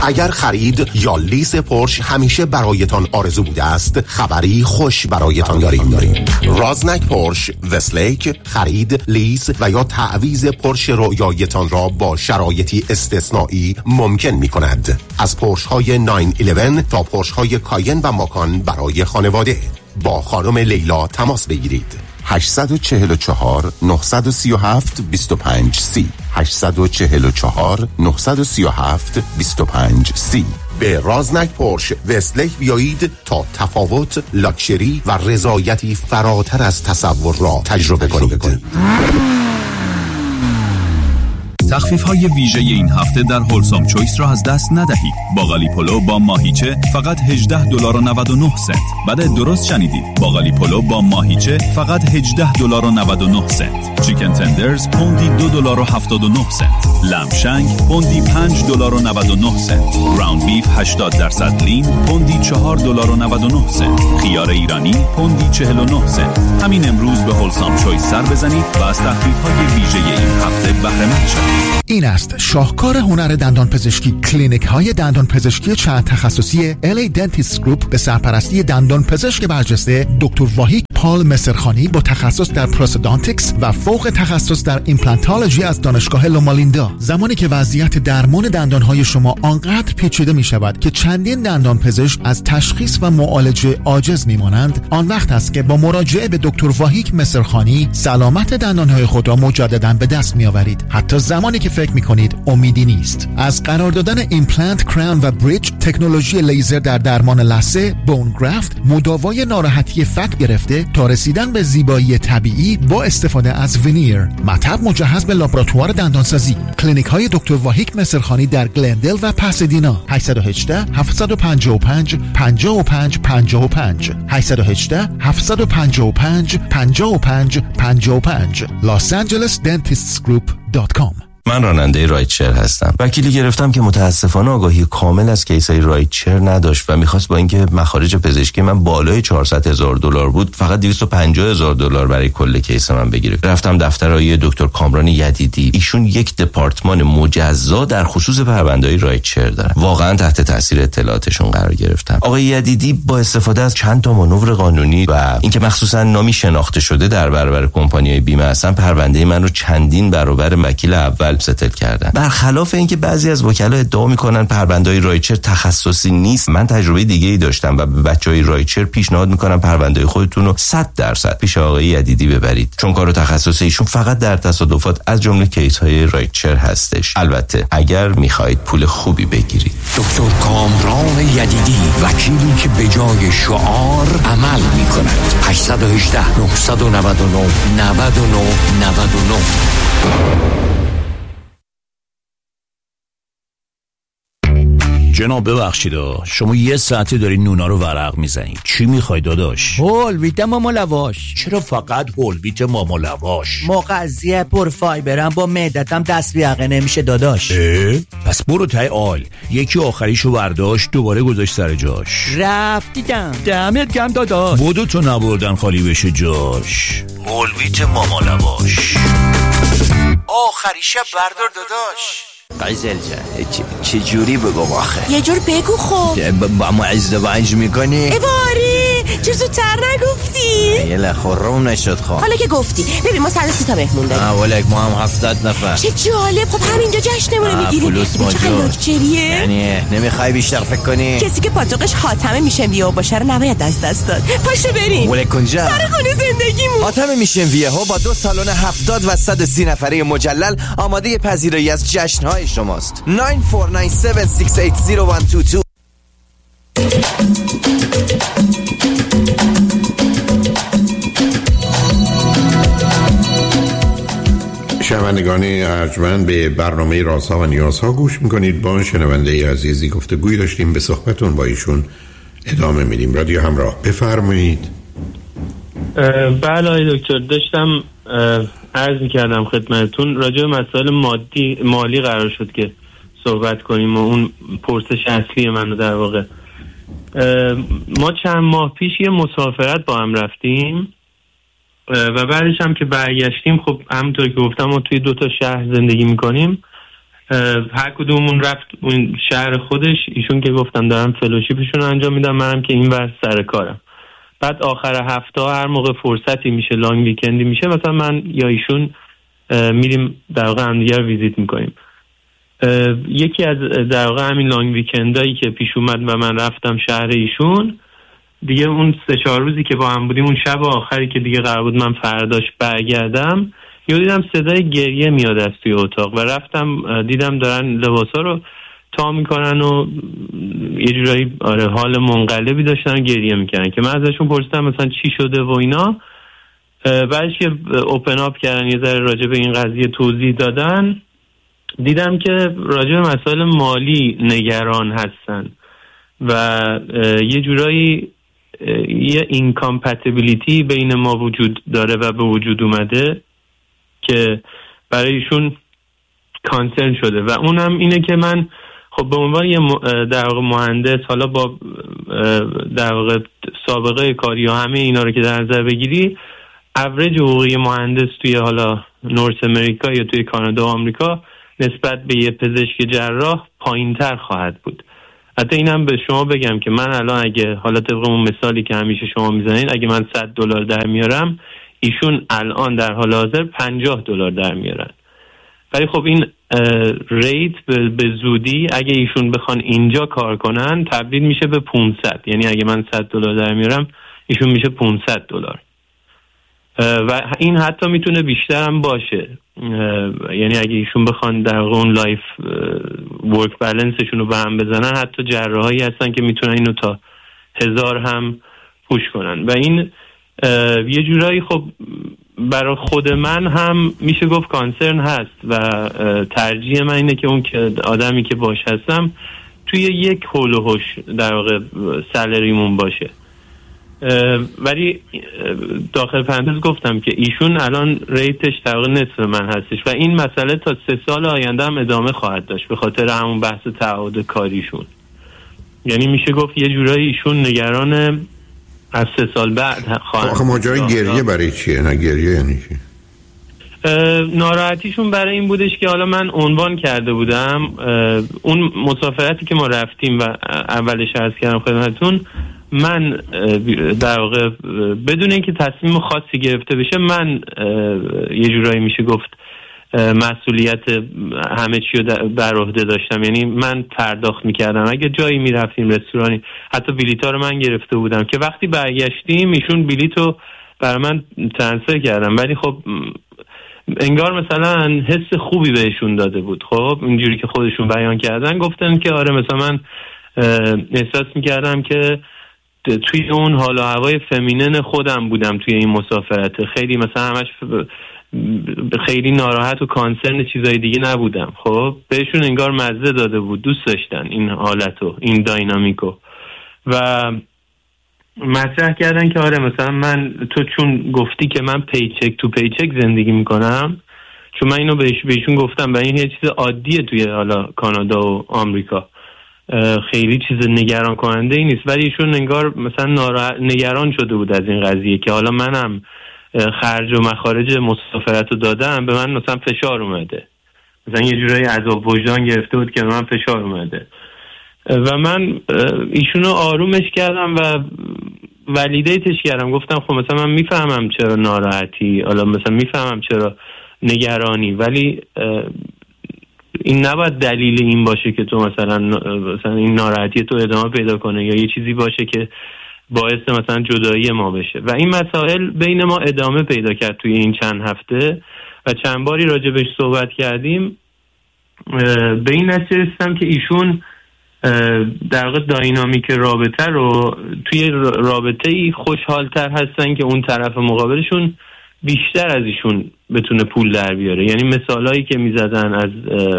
اگر خرید یا لیز پورش همیشه برایتان آرزو بوده است، خبری خوش برایتان داریم. رازنک پورش وستلیک خرید، لیز و یا تعویض پورش رویایتان را با شرایطی استثنایی ممکن می کند. از پورش های 911 تا پورش های کاین و ماکان برای خانواده. با خانم لیلا تماس بگیرید. 844 937 2530 844 937 2530. به رازنک پورش وستلیک بیایید تا تفاوت، لاکچری و رضایتی فراتر از تصور را تجربه کنید. تخفیف‌های ویژه این هفته در هولسام چویس را از دست ندهید. باقالی پلو با ماهیچه فقط $18.99. بله درست شنیدید. باقالی پلو با ماهیچه فقط $18.99. چیکن تندرز پوندی $2.79. لمشنگ پوندی $5.99. براون بیف 80% لین پوندی $4.99. خیار ایرانی پوندی 49 سنت. همین امروز به هولسام چویس سر بزنید و از تخفیف‌های ویژه این هفته بهره مند شوید. این است شاهکار هنر دندان پزشکی. کلینیک های دندان پزشکی چند تخصصی LA Dentist Group به سرپرستی دندان پزشک برجسته دکتر واهیک پال مسرخانی با تخصص در پروستودانتیکس و فوق تخصص در ایمپلانتولوژی از دانشگاه لومالیندا. زمانی که وضعیت درمان دندانهای شما آنقدر پیچیده می شود که چندین دندان پزشک از تشخیص و معالجه عاجز می مانند، آن وقت است که با مراجعه به دکتر واهیک مسرخانی سلامت دندانهای خود را مجددا به دست می آورید، حتی زمانی که فکر می کنید امیدی نیست. از قرار دادن ایمپلنت، کراون و بریج، تکنولوژی لیزر در درمان لثه، بون گرافت، مداوای ناراحتی فک گرفته تا رسیدن به زیبایی طبیعی با استفاده از وینیر، مطب مجهز به لابراتوار دندانسازی. کلینیک های دکتر واهیک مسرخانی در گلندل و پاسادینا. 818 755 55 55 818 755 55 55 losangelesdentistsgroup.com. من راننده رایتشر هستم. وکیلی گرفتم که متاسفانه آگاهی کامل از کیسای رایتشر نداشت و میخواست با اینکه مخارج پزشکی من بالای $400,000 بود فقط $250,000 برای کل کیس من بگیره. رفتم دفتر آقای دکتر کامران یدیدی. ایشون یک دپارتمان مجزا در خصوص پرونده‌های رایتشر دارن. واقعا تحت تاثیر اطلاعاتشون قرار گرفتم. آقای یدیدی با استفاده از چند تا مانور قانونی و اینکه مخصوصا نامی شناخته شده در برابر کمپانی‌های بیمه هستن، پرونده من رو چندین برابر وکیل اول ستل کردن. برخلاف اینکه بعضی از وکلا ادعا میکنن پرونده‌های رایتشر تخصصی نیست، من تجربه دیگه‌ای داشتم و به بچهای رایتشر پیشنهاد میکنم پرونده خودتون رو 100% پیش آقای یدیدی ببرید، چون کار و تخصص ایشون فقط در تصادفات از جمله کیس‌های رایتشر هستش. البته اگر میخواهید پول خوبی بگیرید. دکتر کامران یدیدی، وکیلی که به جای شعار عمل میکند. 818 999 99 99. جناب ببخشید شما یه ساعته داری نونا رو ورق میزنید. چی میخوای داداش؟ هولویت ماما لواش. چرا فقط هولویت ماما لواش؟ مغذیه پر فایبرم، با معدتم دست بیاقه نمیشه داداش. پس برو تای آل. یکی آخریشو برداشت دوباره گذاشت سر جاش. رفت دیدم. دمت گرم داداش. بودو تو نبردن خالی بشه جاش. هولویت ماما لواش. آخریشه بردار داداش. قیزل جان چه جوری بگم آخه؟ یه جور بگو خب. با ما ازدواج میکنی؟ باری چه زودتر نگفتی؟ یه لخورم نشد خب. حالا که گفتی ببین ما 130 تا مهمون داریم. ولک ما هم 70 نفر. چه جالب. خب همینجا جشنمون رو میگیریم. فلوس ماجور. یعنی نمیخوای بیشتر فکر کنی؟ کسی که پاتوقش خاتمه میشن ویه باشه رو نباید از دست داد. پاشو بریم. ولک کنجا سر خونه زندگیمون. خاتمه میشن ویه ها با 2 سالن 70 و 130 نفره مجلل آماده پذیرایی از جشن‌های شماست. 9497680122. شنوندگان ارجمند به برنامه رازها و نیازها گوش میکنید. با شنونده عزیزی گفتگویی داشتیم، به صحبتون با ایشون ادامه میدیم. رادیو همراه، بفرمایید. بله آقای دکتر، داشتم عرض میکردم خدمتتون راجع به مسائل مالی قرار شد که صحبت کنیم و اون پرسش اصلی منو در واقع ما چند ماه پیش یه مسافرت با هم رفتیم و بعدش هم که برگشتیم، خب همونطور که گفتم ما توی 2 تا شهر زندگی میکنیم. هر کدومون رفت اون شهر خودش. ایشون که گفتم دارم فلوشیپشون رو انجام میدم، منم که این ور سر کارم. بعد آخر هفته هر موقع فرصتی میشه، لانگ ویکندی میشه، مثلا من یا ایشون میریم در واقع همدیگه رو ویزیت میکنیم. یکی از در واقع همین لانگ ویکندایی که پیش اومد و من رفتم شهر ایشون، دیگه اون 3-4 روزی که با هم بودیم، اون شب آخری که دیگه قرار بود من فرداش برگردم، یه دیدم صدای گریه میاد از توی اتاق و رفتم دیدم دارن لباسا رو تا میکنن و یه جورایی حال منقلبی داشتن و گریه میکنن که من ازشون پرسیدم مثلا چی شده و اینا. بعدش یه اوپن اپ کردن، یه ذره راجع به این قضیه توضیح دادن. دیدم که راجع به مسائل مالی نگران هستن و یه جورایی یه اینکامپتیبیلیتی بین ما وجود داره و به وجود اومده که برایشون کانسرن شده و اونم اینه که من خب به عنوان یه در واقع مهندس، حالا با در واقع سابقه کاری و همه اینا رو که در نظر بگیری، اوریج حقوقی مهندس توی حالا نورث امریکا یا توی کانادا و آمریکا نسبت به یه پزشک جراح پایین‌تر خواهد بود. حتی اینم به شما بگم که من الان اگه حالا طبق اون مثالی که همیشه شما میزنید، اگه من $100 در میارم، ایشون الان در حال حاضر $50 در میارن. ولی خب این ریت به زودی اگه ایشون بخوان اینجا کار کنن تبدیل میشه به 500. یعنی اگه من $100 در میارم، ایشون میشه $500. و این حتی میتونه بیشتر هم باشه. یعنی اگه ایشون بخوان در اون لایف ورک بالانسشون رو به هم بزنن، حتی جراحایی هستن که میتونن اینو تا 1000 هم پوش کنن. و این یه جورایی خب برای خود من هم میشه گفت کانسرن هست و ترجیح من اینه که اون که آدمی که باش هستم توی یک هول و هوش در واقع سالریمون باشه. ولی داخل پرانتز گفتم که ایشون الان ریتش تقریبا نصف من هستش و این مسئله تا 3 سال آینده هم ادامه خواهد داشت به خاطر همون بحث تعهد کاریشون. یعنی میشه گفت یه جورایی ایشون نگران از 3 سال بعد خواهد. آخه ماجرای گریه برای چیه؟ نه گریه یعنی چی؟ ناراحتیشون برای این بودش که حالا من عنوان کرده بودم اون مسافرتی که ما رفتیم و اولش عرض کردم خدمتتون، من در واقع بدون اینکه تصمیم خاصی گرفته بشه، من یه جورایی میشه گفت مسئولیت همه چی رو بر عهده داشتم. یعنی من پرداخت میکردم اگه جایی میرفتیم، رستورانی، حتی بلیطا رو من گرفته بودم که وقتی برگشتیم ایشون بلیطو برای من ترانسفر کردم. ولی خب انگار مثلا حس خوبی بهشون داده بود. خب اینجوری که خودشون بیان کردن، گفتن که آره مثلا من احساس میکردم که توی اون حال و هوای فمینن خودم بودم توی این مسافرت. خیلی مثلا همش خیلی ناراحت و کانسرن چیزای دیگه نبودم. خب بهشون انگار مزه داده بود، دوست داشتن این حالتو، این داینامیکو و مطرح کردن که آره مثلا من تو چون گفتی که من پیچک تو پیچک زندگی میکنم، چون من اینو بهشون گفتم و این یه چیز عادیه توی حالا کانادا و آمریکا، خیلی چیز نگران کننده ای نیست. ولی ایشون انگار مثلا نگران شده بود از این قضیه که حالا منم خرج و مخارج مسافرت رو دادم، به من مثلا فشار اومده، مثلا یه جورایی عذاب وجدان گرفته بود که به من فشار اومده. و من ایشونو آرومش کردم و ولیدیتش کردم. گفتم خب مثلا من میفهمم چرا ناراحتی، حالا مثلا میفهمم چرا نگرانی، ولی این نباید دلیل این باشه که تو مثلا این ناراحتی تو ادامه پیدا کنه یا یه چیزی باشه که باعث مثلا جدایی ما بشه. و این مسائل بین ما ادامه پیدا کرد توی این چند هفته و چند باری راجبش صحبت کردیم. به این نتیجه رسیدم که ایشون در واقع داینامیک رابطه رو توی رابطه‌ای خوشحال‌تر هستن که اون طرف مقابلشون بیشتر از ایشون بتونه پول در بیاره. یعنی مثالایی که میزدن از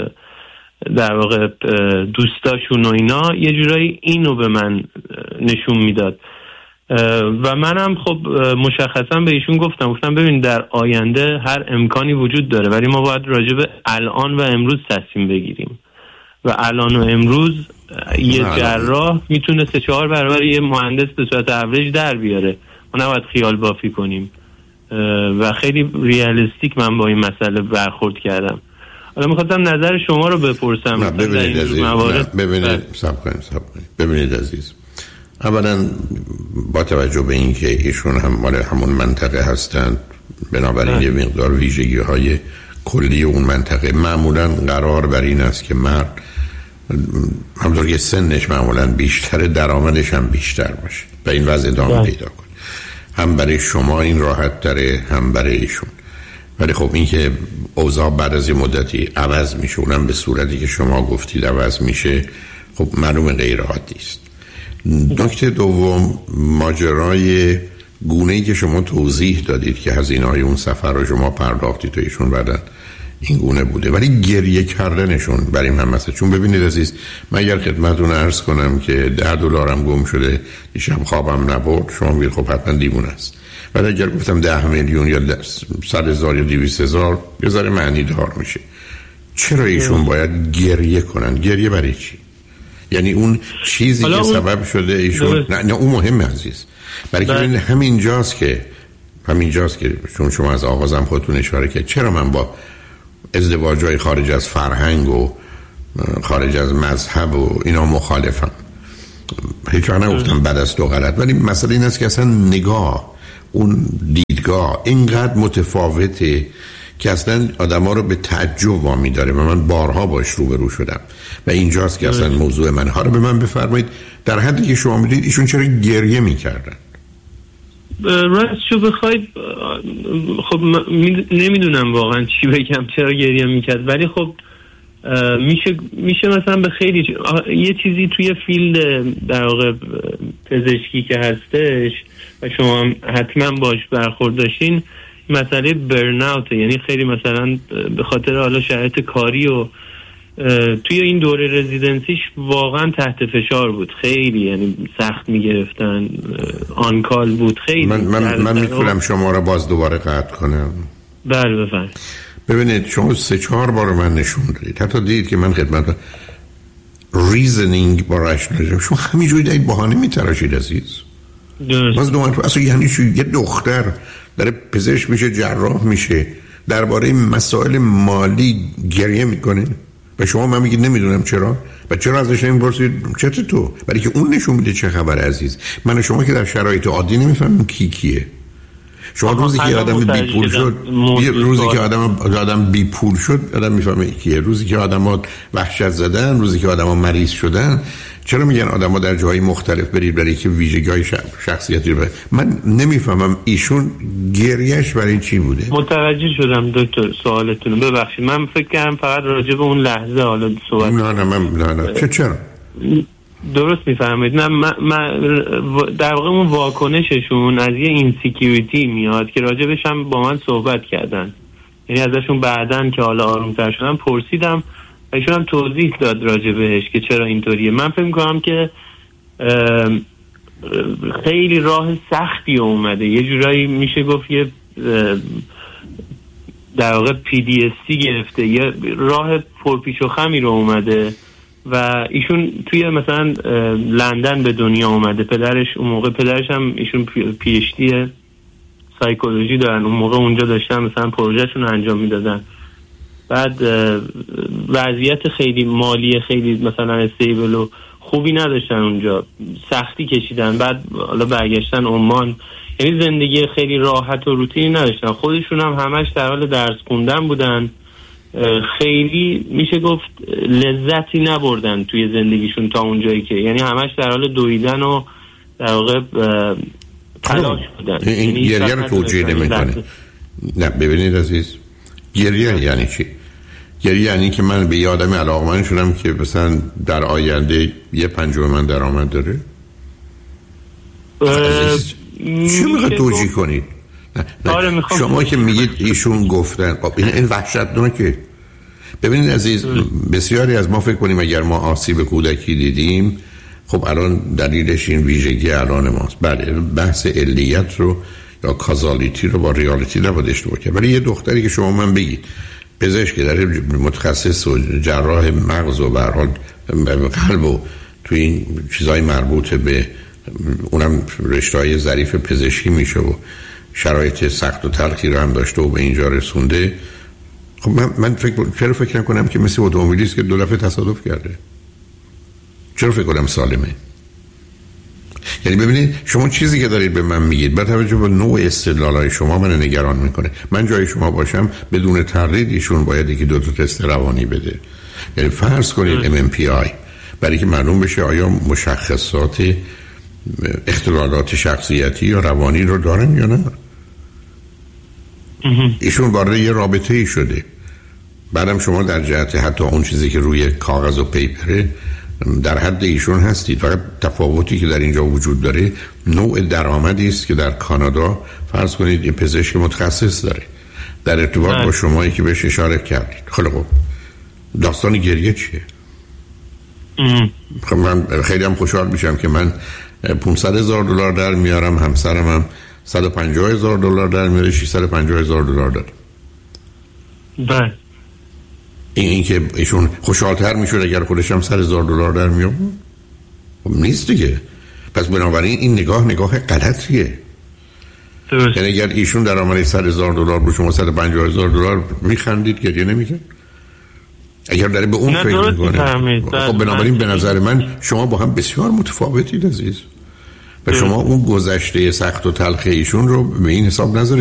در واقع دوستاشون و اینا یه جورایی اینو به من نشون میداد و منم خب مشخصا به ایشون گفتم ببین در آینده هر امکانی وجود داره، ولی ما باید راجع به الان و امروز تصمیم بگیریم و الان و امروز یه جراح میتونه 3-4 برابر یه مهندس به صورت اوریج در بیاره. ما نباید خیال بافی کنیم و خیلی ریالیستیک من با این مسئله برخورد کردم. حالا می‌خواستم نظر شما رو بپرسم. نه ببینید عزیز، ببینید صبر کنید. ببینید عزیز، اولا با توجه به اینکه ایشون هم مال همون منطقه هستند، بنابراین یه مقدار ویژگی‌های کلی اون منطقه معمولا قرار بر این است که مرد همونطور که سنش معمولا بیشتر، درآمدش هم بیشتر باشه و این وضع ادامه پیدا کنه. هم برای شما این راحت تره، هم برای ایشون. ولی خب این که اوضاع بعد از یه مدتی عوض میشه، اونم به صورتی که شما گفتید عوض میشه، خب معلوم غیر عادی است. نکته دوم، ماجرای گونه‌ای که شما توضیح دادید که هزینه‌های اون سفر رو شما پرداختید و ایشون بعداً این گونه بوده، ولی گریه کردنشون برای من مثلا، چون ببینید عزیز، من اگر خدمتتون عرض کنم که $10 گم شده، دیشب خوابم نبرد، شما میگید خب حتما دیوونه است. ولی اگر گفتم 10 میلیون یا 100,000 یا 200,000 یه ذره معنی دار میشه. چرا ایشون باید گریه کنن؟ گریه برای چی؟ یعنی اون چیزی که سبب شده ایشون نه اون مهمه عزیز، برای که همینجاست که چون شما از آغازم خودتون اشاره کرد، چرا من با ازدواج‌های خارج از فرهنگ و خارج از مذهب و اینا مخالفم؟ هیچ وقت نگفتم بد است و غلط، ولی مسئله این است که اصلا نگاه، اون دیدگاه اینقدر متفاوته که اصلا آدم‌ها رو به تعجب وامی داره و من بارها باش روبرو شدم و اینجاست که اصلا موضوع من. حالا به من بفرمایید در حدی که شما میدید ایشون چرا گریه میکردن؟ راستشو بخواید خب نمیدونم واقعا چی بگم چرا گریه میکرد، ولی خب میشه مثلا به خیلی یه چیزی توی فیلد در واقع پزشکی که هستش و شما حتما باش برخورد داشتین، مسئله برناوت، یعنی خیلی مثلا به خاطر حالا شرایط کاری و توی این دوره رزیدنسیش واقعا تحت فشار بود، خیلی یعنی سخت میگرفتن، آنکال بود خیلی. من میتونم شما را باز دوباره قطع کنم؟ بله بفرمایید. ببینید شما 3-4 بار من نشون دادید، حتی دیدید که من خدمت ریزنینگ با رشنالیزم شما همینجوری دارید بهانه میتراشید عزیز. باز دوباره اصلا یعنی چی؟ یه دختر داره پزشک میشه، جراح میشه، درباره مسائل مالی گریه میکنه و شما من میگید نمیدونم چرا؟ و چرا ازش نمیپرسید چطور تو؟ برای که اون نشون میده چه خبر عزیز. من و شما که در شرایط عادی نمیفهمیم کی کیه. شما روزی که آدم بی پول شد، روزی که آدم بی پول شد آدم میفهمه کیه. روزی که آدم‌ها وحشت زدن، روزی که آدم‌ها مریض شدن، چرا میگن آدم‌ها در جاهای مختلف برید برای که ویژگی‌های شخصیتی رو من نمیفهمم ایشون گریهش برای چی بوده؟ متوجه شدم دکتر سوالتون، ببخشید من فکر کردم فقط راجع به اون لحظه حالا صحبت. نه چرا؟ درست میفهمید. نه من در واقع اون واکنششون از یه اینسیکیوریتی میاد که راجبش هم با من صحبت کردن، یعنی ازشون بعدن که حالا آرومتر شدم پرسیدم ایشون هم توضیح داد راجبش که چرا اینطوریه. من فکر میکنم که خیلی راه سختی اومده، یه جورایی میشه گفت یه در واقع PTSD گرفته، یه راه پرپیچ و خمی رو اومده و ایشون توی مثلا لندن به دنیا اومده. پدرش اون موقع، پدرش هم ایشون PhD سایکولوژی دارن، اون موقع اونجا داشتن مثلا پروژهشون رو انجام میدادن. بعد وضعیت خیلی مالی خیلی مثلا استیبل و خوبی نداشتن اونجا، سختی کشیدن. بعد حالا برگشتن عمان، یعنی زندگی خیلی راحت و روتینی نداشتن. خودشون هم همش در حال درس خوندن بودن، خیلی میشه گفت لذتی نبردن توی زندگیشون تا اونجایی که، یعنی همش در حال دویدن و در واقع تلاش بودن. این گریه رو توجیه نمی‌کنه. نه ببینید عزیز، گریه یعنی چی؟ گریه یعنی که من به یه آدم علاقمند شدم که مثلا در آینده 1/5 من درآمد داره. چی میخواد توجیه کنید؟ نه. شما که میگید ایشون گفتن، این وحشتناکه. ببینید عزیز، بسیاری از ما فکر کنیم اگر ما آسیب کودکی دیدیم خب الان دلیلش این ویژگی الان ماست. بله، بحث علیت رو یا کازالیتی رو با ریالیتی نباید اشتباه کرد. ولی یه دختری که شما من بگید پزشک داره، متخصص و جراح مغز و به هر حال قلب و تو این چیزای مربوط به اونم رشته‌های ظریف پزشکی میشه و شرایط سخت و تلخی رو هم داشته و به اینجا رسونده، خب من چرا فکر نکنم که مثل اتومبیلیست که 2 دفعه تصادف کرده؟ چرا فکر کنم سالمه؟ یعنی ببینید شما چیزی که دارید به من میگید با توجه به نوع استدلالای شما من نگران میکنه. من جای شما باشم بدون تردید ایشون باید یکی 2 تا تست روانی بده. یعنی فرض کنید MMPI برای که معلوم بشه آیا مشخصات اختلالات شخصیتی یا روانی رو دارن یا نه. ایشون وارد یه رابطه ای شده، بعدم شما در جهت حتی اون چیزی که روی کاغذ و پیپره در حد ایشون هستید. فقط تفاوتی که در اینجا وجود داره نوع درآمدی است که در کانادا فرض کنید یه پزشک متخصص داره در ارتباط با شمایی که بهش اشاره کردید. خیلی خوب، داستان گریه چیه؟ خب من خیلی هم خوشحال میشم که من $500,000 در میارم، همسرم هم $150,000 در میاره، $650,000 داره. بله. این که ایشون خوشحالتر میشود اگر خودش هم $100,000 در میاره؟ خب نیست دیگه. پس بنابراین این نگاه غلطیه. درست. یعنی اگر ایشون درآمد $100,000 رو شما $150,000 میخندید گریه نمیکنید؟ اگر داره به اون فکر میکنه خب بنابراین به نظر من شما با هم بسیار متفاوتید عزیز و شما اون گذشته سخت و تلخ ایشون رو به این حساب نذارید